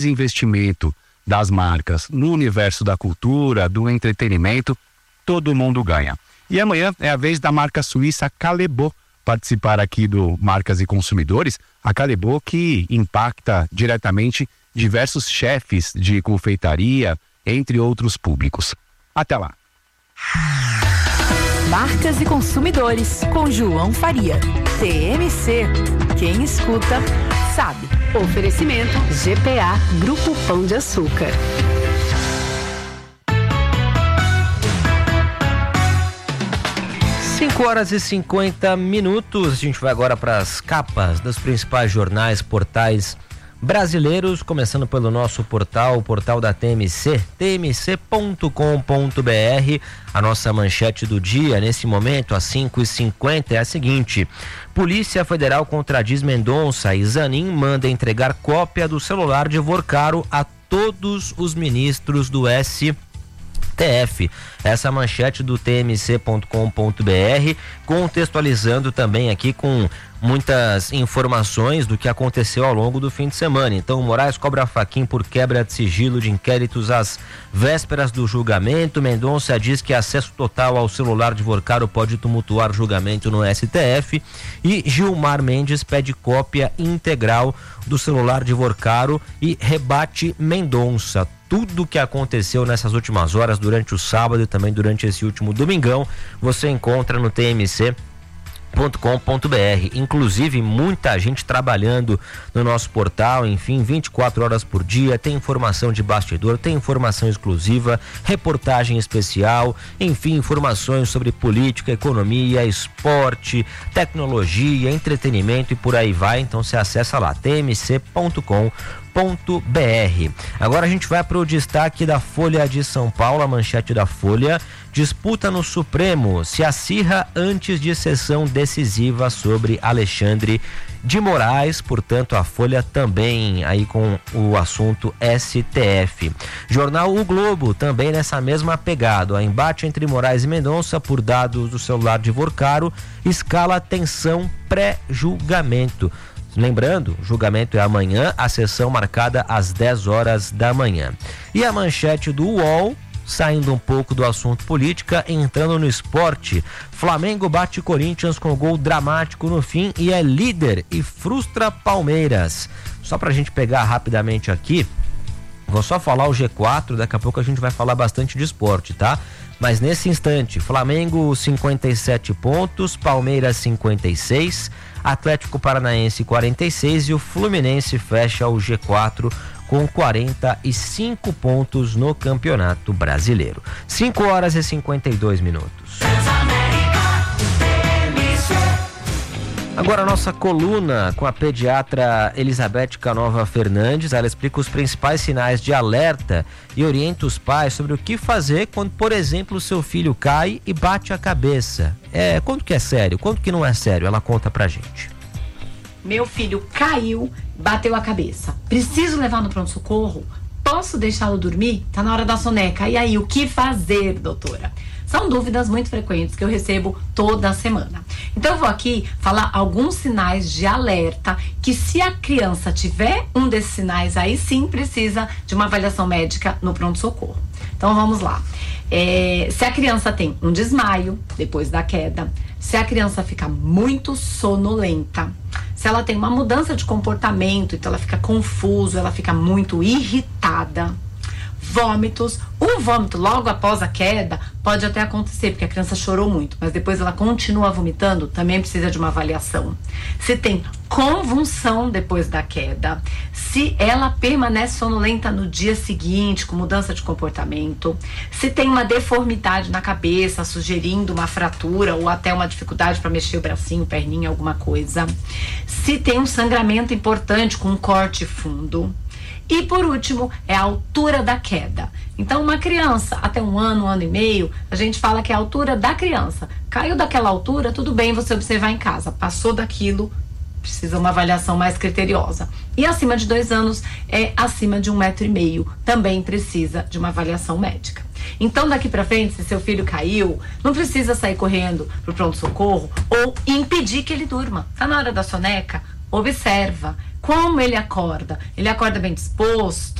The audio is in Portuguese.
investimento das marcas no universo da cultura, do entretenimento, todo mundo ganha. E amanhã é a vez da marca suíça Callebaut participar aqui do Marcas e Consumidores. A Callebaut que impacta diretamente diversos chefes de confeitaria, entre outros públicos. Até lá. Marcas e Consumidores, com João Faria. TMC, quem escuta, sabe. Oferecimento GPA, Grupo Pão de Açúcar. 5h50. A gente vai agora para as capas dos principais jornais, portais brasileiros, começando pelo nosso portal, o portal da TMC, tmc.com.br. A nossa manchete do dia, nesse momento, às 5h50, é a seguinte: Polícia Federal contradiz Mendonça e Zanin manda entregar cópia do celular de Vorcaro a todos os ministros do STF. Essa manchete do tmc.com.br, contextualizando também aqui com muitas informações do que aconteceu ao longo do fim de semana. Então, Moraes cobra faquim por quebra de sigilo de inquéritos às vésperas do julgamento. Mendonça diz que acesso total ao celular de Vorcaro pode tumultuar julgamento no STF. E Gilmar Mendes pede cópia integral do celular de Vorcaro e rebate Mendonça. Tudo que aconteceu nessas últimas horas, durante o sábado e também durante esse último domingão, você encontra no tmc.com.br. Inclusive, muita gente trabalhando no nosso portal, enfim, 24 horas por dia. Tem informação de bastidor, tem informação exclusiva, reportagem especial, enfim, informações sobre política, economia, esporte, tecnologia, entretenimento e por aí vai. Então você acessa lá, tmc.com.br. Agora a gente vai para o destaque da Folha de São Paulo. A manchete da Folha: disputa no Supremo se acirra antes de sessão decisiva sobre Alexandre de Moraes. Portanto, a Folha também aí com o assunto STF. Jornal O Globo também nessa mesma pegada. O embate entre Moraes e Mendonça por dados do celular de Vorcaro escala tensão pré-julgamento. Lembrando, o julgamento é amanhã, a sessão marcada às 10 horas da manhã. E a manchete do UOL, saindo um pouco do assunto política, entrando no esporte: Flamengo bate Corinthians com gol dramático no fim e é líder e frustra Palmeiras. Só pra gente pegar rapidamente aqui, vou só falar o G4, daqui a pouco a gente vai falar bastante de esporte, tá? Mas nesse instante, Flamengo 57 pontos, Palmeiras 56, Atlético Paranaense 46 e o Fluminense fecha o G4 com 45 pontos no Campeonato Brasileiro. 5h52. Agora a nossa coluna com a pediatra Elizabeth Canova Fernandes. Ela explica os principais sinais de alerta e orienta os pais sobre o que fazer quando, por exemplo, o seu filho cai e bate a cabeça. Quando que é sério, quando que não é sério? Ela conta pra gente. Meu filho caiu, bateu a cabeça. Preciso levar no pronto-socorro? Posso deixá-lo dormir? Tá na hora da soneca. E aí, o que fazer, doutora? São dúvidas muito frequentes que eu recebo toda semana. Então eu vou aqui falar alguns sinais de alerta que, se a criança tiver um desses sinais, aí sim precisa de uma avaliação médica no pronto-socorro. Então vamos lá. Se a criança tem um desmaio depois da queda, se a criança fica muito sonolenta, se ela tem uma mudança de comportamento, então ela fica confusa, ela fica muito irritada, vômitos. Um vômito logo após a queda pode até acontecer, porque a criança chorou muito, mas depois ela continua vomitando, também precisa de uma avaliação. Se tem convulsão depois da queda, se ela permanece sonolenta no dia seguinte, com mudança de comportamento, se tem uma deformidade na cabeça, sugerindo uma fratura ou até uma dificuldade para mexer o bracinho, perninha, alguma coisa, se tem um sangramento importante com um corte fundo. E por último, é a altura da queda. Então, uma criança até um ano e meio, a gente fala que é a altura da criança. Caiu daquela altura, tudo bem você observar em casa. Passou daquilo, precisa uma avaliação mais criteriosa. E acima de 2 anos, é acima de 1,5 m, também precisa de uma avaliação médica. Então, daqui pra frente, se seu filho caiu, não precisa sair correndo pro pronto-socorro ou impedir que ele durma. Tá na hora da soneca? Observa, Como ele acorda? Ele acorda bem disposto?